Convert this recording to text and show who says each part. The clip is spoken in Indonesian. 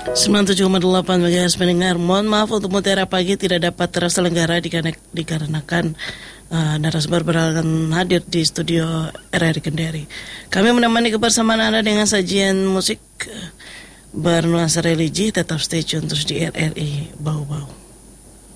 Speaker 1: 97,8 MHz pendengar. Mohon maaf untuk Mutiara Pagi tidak dapat terselenggara dikarenakan narasumber berhalangan hadir di studio RRI Kendari. Kami menemani kebersamaan Anda dengan sajian musik bernuansa religi. Tetap stay tune terus di RRI Bau-Bau.